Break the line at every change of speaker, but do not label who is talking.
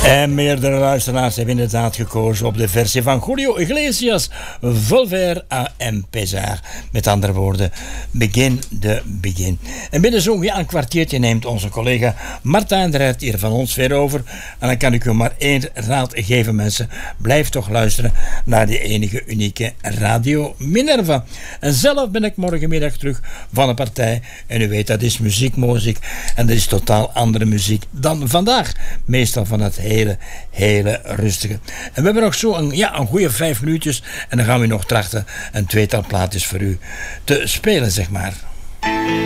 En meerdere luisteraars hebben inderdaad gekozen op de versie van Julio Iglesias, Volver a empezar. Met andere woorden, begin de begin. En binnen zo'n een kwartiertje neemt onze collega Martijn de Rijt hier van ons weer over. En dan kan ik u maar één raad geven, mensen. Blijf toch luisteren naar die enige unieke Radio Minerva. En zelf ben ik morgenmiddag terug van een partij. En u weet, dat is muziek. En dat is totaal andere muziek dan vandaag. Meestal van het hele rustige. En we hebben nog zo een goede 5 minuutjes. En dan gaan we nog trachten een tweetal plaatjes voor u te spelen, zeg maar.